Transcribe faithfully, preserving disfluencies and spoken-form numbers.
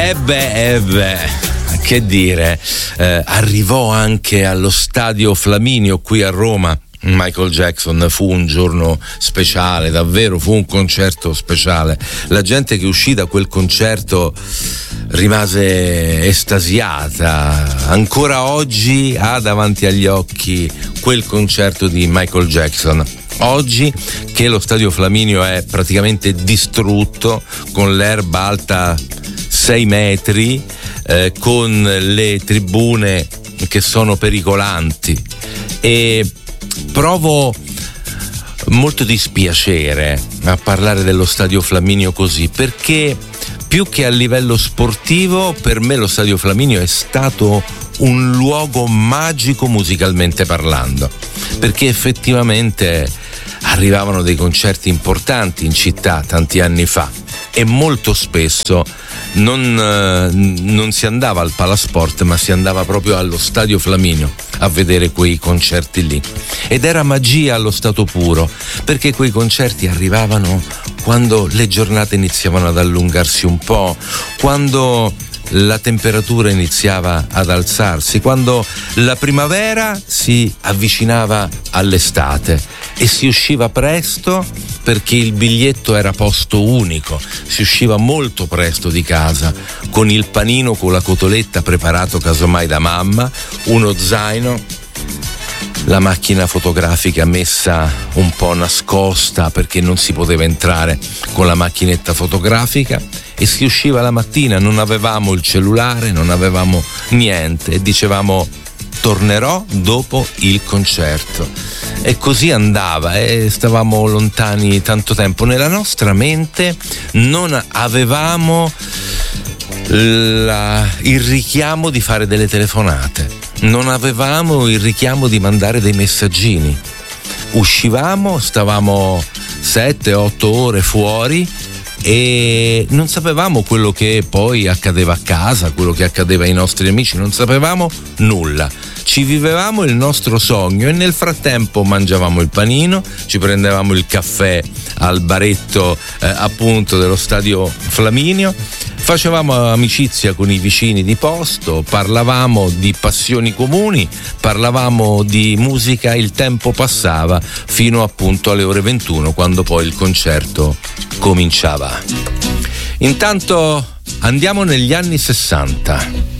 E beh, e beh, che dire, eh, arrivò anche allo Stadio Flaminio qui a Roma Michael Jackson. Fu un giorno speciale, davvero fu un concerto speciale. La gente che uscì da quel concerto rimase estasiata, ancora oggi ha davanti agli occhi quel concerto di Michael Jackson. Oggi che lo Stadio Flaminio è praticamente distrutto, con l'erba alta sei metri, eh, con le tribune che sono pericolanti, e provo molto dispiacere a parlare dello Stadio Flaminio così, perché più che a livello sportivo, per me lo Stadio Flaminio è stato un luogo magico musicalmente parlando, perché effettivamente arrivavano dei concerti importanti in città tanti anni fa e molto spesso non, non si andava al Palasport, ma si andava proprio allo Stadio Flaminio a vedere quei concerti lì, ed era magia allo stato puro, perché quei concerti arrivavano quando le giornate iniziavano ad allungarsi un po', quando la temperatura iniziava ad alzarsi, quando la primavera si avvicinava all'estate, e si usciva presto perché il biglietto era posto unico. Si usciva molto presto di casa con il panino con la cotoletta preparato casomai da mamma, uno zaino, la macchina fotografica messa un po' nascosta perché non si poteva entrare con la macchinetta fotografica, e si usciva la mattina. Non avevamo il cellulare, non avevamo niente, e dicevamo: tornerò dopo il concerto. E così andava, e stavamo lontani tanto tempo. Nella nostra mente non avevamo la, il richiamo di fare delle telefonate, non avevamo il richiamo di mandare dei messaggini. Uscivamo, stavamo sette otto ore fuori e non sapevamo quello che poi accadeva a casa, quello che accadeva ai nostri amici, non sapevamo nulla. Ci vivevamo il nostro sogno, e nel frattempo mangiavamo il panino, ci prendevamo il caffè al baretto eh, appunto dello Stadio Flaminio, facevamo amicizia con i vicini di posto, parlavamo di passioni comuni, parlavamo di musica, il tempo passava fino appunto alle ore ventuno, quando poi il concerto cominciava. Intanto andiamo negli anni sessanta.